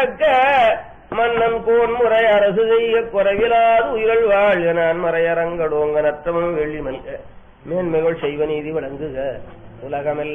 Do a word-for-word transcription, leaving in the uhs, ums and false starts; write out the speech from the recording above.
சிறக்க மன்னன் கோன்முறை அரசு செய்ய குறைவிலாது உயிர்கள் வாழ் நான் மறையரங்கடோங்க நற்றமும் வெள்ளி மல்க மேன்மைகள் செய்வ நீதி வழங்குக உலகமெல்லாம்